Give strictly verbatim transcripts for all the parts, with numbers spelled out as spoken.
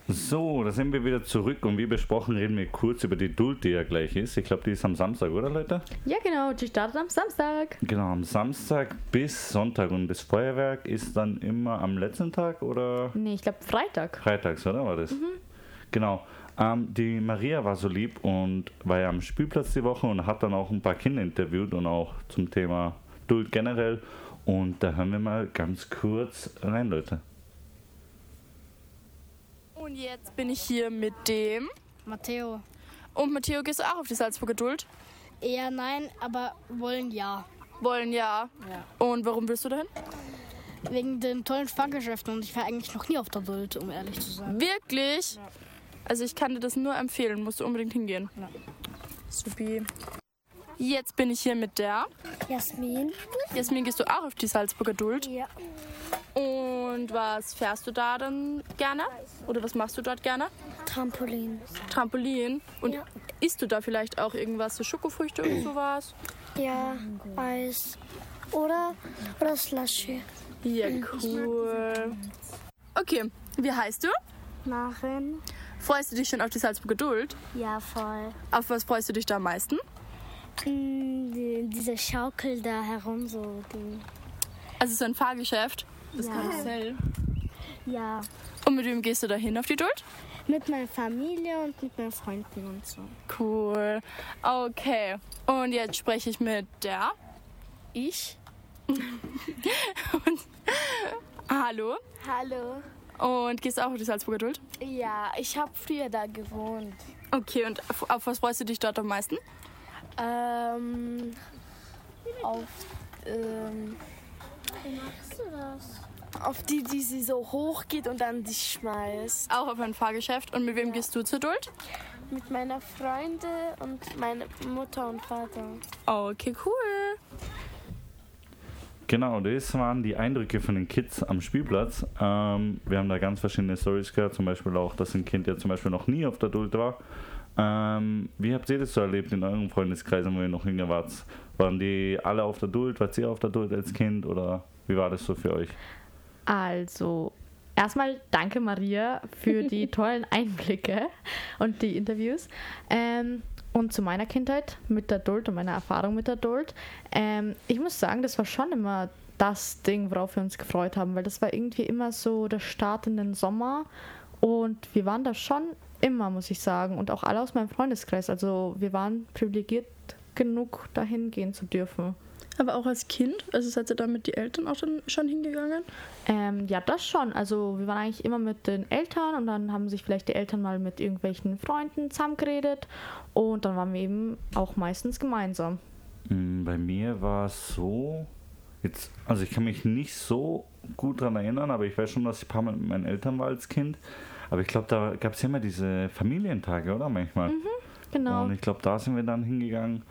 So, da sind wir wieder zurück und wie besprochen reden wir kurz über die Duld, die ja gleich ist. Ich glaube, die ist am Samstag, oder Leute? Ja genau, die startet am Samstag. Genau, am Samstag bis Sonntag und das Feuerwerk ist dann immer am letzten Tag, oder? Nee, ich glaube Freitag. Freitags, oder war das? Mhm. Genau. Ähm, die Maria war so lieb und war ja am Spielplatz die Woche und hat dann auch ein paar Kinder interviewt und auch zum Thema Duld generell. Und da hören wir mal ganz kurz rein, Leute. Und jetzt bin ich hier mit dem Matteo. Und Matteo, gehst du auch auf die Salzburger Duld? Eher nein, aber wollen ja. Wollen ja. ja. Und warum willst du dahin? Wegen den tollen Fahrgeschäften und ich war eigentlich noch nie auf der Duld, um ehrlich zu sein. Wirklich? Ja. Also ich kann dir das nur empfehlen, musst du unbedingt hingehen. Ja. Supi. Jetzt bin ich hier mit der Jasmin. Jasmin, gehst du auch auf die Salzburger Duld? Ja. Und was fährst du da dann gerne? Oder was machst du dort gerne? Trampolin. Trampolin? Und ja. isst du da vielleicht auch irgendwas, so Schokofrüchte oder sowas? Ja, Eis. Oder, oder Slushy. Ja, cool. Okay, wie heißt du? Maren. Freust du dich schon auf die Salzburger Duld? Ja, voll. Auf was freust du dich da am meisten? Die, diese Schaukel da herum so. Die. Also so ein Fahrgeschäft? Das ja. Karussell? Ja. Und mit wem gehst du da hin auf die Duld? Mit meiner Familie und mit meinen Freunden und so. Cool. Okay. Und jetzt spreche ich mit der... Ich? und, hallo. Hallo. Und gehst du auch auf die Salzburger Duld? Ja, ich habe früher da gewohnt. Okay, und auf, auf was freust du dich dort am meisten? Ähm, auf, ähm, wie machst du das? Auf die, die sie so hoch geht und dann dich schmeißt. Auch auf ein Fahrgeschäft. Und mit wem ja. gehst du zur Duld? Mit meiner Freundin und meiner Mutter und Vater. Okay, cool. Genau, das waren die Eindrücke von den Kids am Spielplatz. Ähm, wir haben da ganz verschiedene Storys gehört, zum Beispiel auch, dass ein Kind ja zum Beispiel noch nie auf der Duld war. Ähm, wie habt ihr das so erlebt in euren Freundeskreisen, wo ihr noch jünger wart? Waren die alle auf der Duld? Wart ihr auf der Duld als Kind oder wie war das so für euch? Also, erstmal danke Maria für die tollen Einblicke und die Interviews. Ähm, und zu meiner Kindheit mit der Duld und meiner Erfahrung mit der Duld. Ähm, ich muss sagen, das war schon immer das Ding, worauf wir uns gefreut haben, weil das war irgendwie immer so der Start in den Sommer und wir waren da schon immer, muss ich sagen, und auch alle aus meinem Freundeskreis. Also wir waren privilegiert genug, dahin gehen zu dürfen. Aber auch als Kind? Also seid ihr da mit den Eltern auch dann schon hingegangen? Ähm, ja, das schon. Also wir waren eigentlich immer mit den Eltern und dann haben sich vielleicht die Eltern mal mit irgendwelchen Freunden zusammengeredet und dann waren wir eben auch meistens gemeinsam. Bei mir war es so, jetzt, also ich kann mich nicht so gut daran erinnern, aber ich weiß schon, dass ich ein paar Mal mit meinen Eltern war als Kind. Aber ich glaube, da gab es ja immer diese Familientage, oder manchmal? Mhm, genau. Und ich glaube, da sind wir dann hingegangen.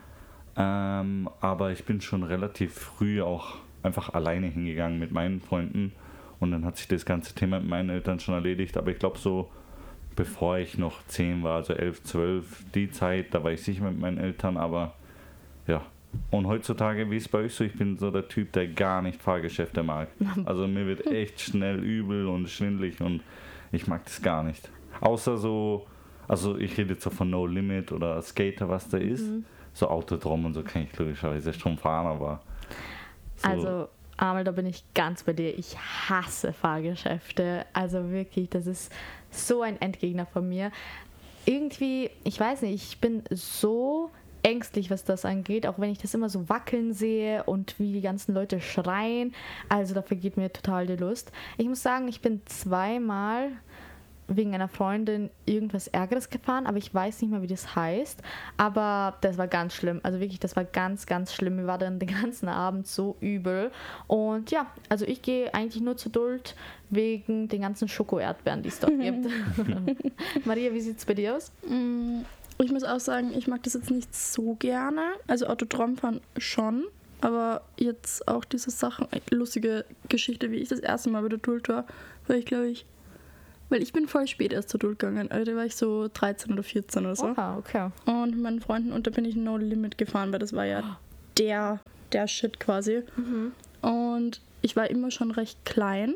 Ähm, aber ich bin schon relativ früh auch einfach alleine hingegangen mit meinen Freunden und dann hat sich das ganze Thema mit meinen Eltern schon erledigt, aber ich glaube so, bevor ich noch zehn war, also elf, zwölf, die Zeit, da war ich sicher mit meinen Eltern, aber ja. Und heutzutage, wie ist es bei euch so, ich bin so der Typ, der gar nicht Fahrgeschäfte mag. Also mir wird echt schnell übel und schwindelig und ich mag das gar nicht. Außer so, also ich rede jetzt so von No Limit oder Skater, was da ist. Mhm. So Autodrom und so kann ich logischerweise schon fahren, aber so. Also, Amel, da bin ich ganz bei dir. Ich hasse Fahrgeschäfte. Also wirklich, das ist so ein Endgegner von mir. Irgendwie, ich weiß nicht, ich bin so ängstlich, was das angeht, auch wenn ich das immer so wackeln sehe und wie die ganzen Leute schreien. Also da vergeht mir total die Lust. Ich muss sagen, ich bin zweimal wegen einer Freundin irgendwas Ärgeres gefahren, aber ich weiß nicht mehr, wie das heißt. Aber das war ganz schlimm. Also wirklich, das war ganz, ganz schlimm. Mir war dann den ganzen Abend so übel. Und ja, also ich gehe eigentlich nur zur Duld wegen den ganzen Schoko-Erdbeeren, die es dort gibt. Maria, wie sieht es bei dir aus? Ich muss auch sagen, ich mag das jetzt nicht so gerne. Also Autodrom fahren schon. Aber jetzt auch diese Sachen, lustige Geschichte, wie ich das erste Mal bei der Duld war, war ich, glaube ich, weil ich bin voll spät erst zur Duld gegangen. Also da war ich so dreizehn oder vierzehn oder so. Oha, okay. Und mit meinen Freunden, und da bin ich No Limit gefahren, weil das war ja der, der Shit quasi. Mhm. Und ich war immer schon recht klein.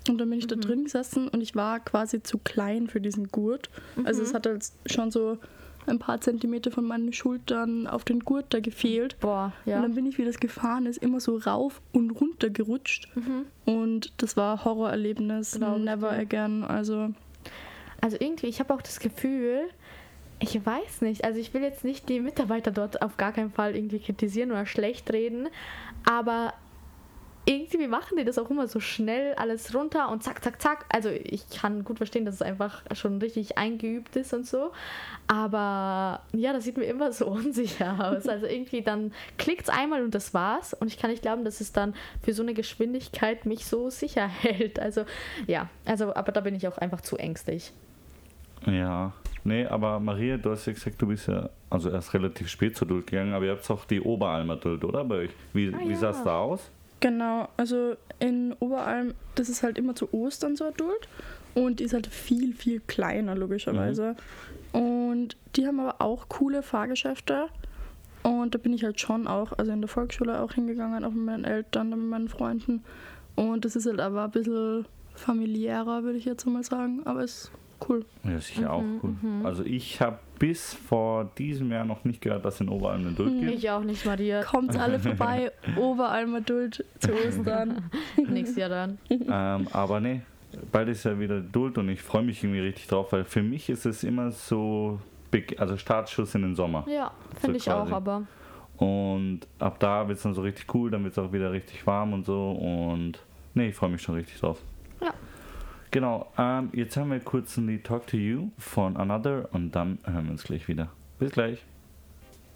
Und dann bin ich da drin gesessen und ich war quasi zu klein für diesen Gurt. Also es hat halt schon so ein paar Zentimeter von meinen Schultern auf den Gurt da gefehlt. Boah, ja. Und dann bin ich, wie das gefahren ist, immer so rauf und runter gerutscht. Und das war Horrorerlebnis. Glaub ich Never dir. again. Also Also irgendwie, ich habe auch das Gefühl, ich weiß nicht, also ich will jetzt nicht die Mitarbeiter dort auf gar keinen Fall irgendwie kritisieren oder schlecht reden, aber irgendwie machen die das auch immer so schnell alles runter und zack, zack, zack. Also ich kann gut verstehen, dass es einfach schon richtig eingeübt ist und so, aber ja, das sieht mir immer so unsicher aus. Also irgendwie dann klickt es einmal und das war's und ich kann nicht glauben, dass es dann für so eine Geschwindigkeit mich so sicher hält. Also ja, also aber da bin ich auch einfach zu ängstlich. Ja, nee, aber Maria, du hast ja gesagt, du bist ja also erst relativ spät zur Duld gegangen, aber ihr habt auch die Oberalmer Duld, oder, bei euch? Wie, Ah, wie ja. sah es da aus? genau, also in Oberalm, das ist halt immer zu Ostern so eine Duld. Und die ist halt viel, viel kleiner, logischerweise. Und die haben aber auch coole Fahrgeschäfte. Und da bin ich halt schon auch, also in der Volksschule auch hingegangen, auch mit meinen Eltern, dann mit meinen Freunden. Und das ist halt aber ein bisschen familiärer, würde ich jetzt mal sagen. Aber ist cool. Ja, sicher auch cool. Also ich habe bis vor diesem Jahr noch nicht gehört, dass es in Oberalm eine Duld gibt. Ich auch nicht, Maria. Kommt alle vorbei, Oberalmer Duld zu Ostern. Nächstes Jahr dann. ähm, aber nee, bald ist ja wieder Duld und ich freue mich irgendwie richtig drauf, weil für mich ist es immer so, big, also Startschuss in den Sommer. Ja, finde So ich auch, quasi. aber Und ab da wird es dann so richtig cool, dann wird es auch wieder richtig warm und so und nee, ich freue mich schon richtig drauf. ja. Genau, ähm, jetzt haben wir kurz ein Lied Talk to You von Another und dann hören wir uns gleich wieder. Bis gleich.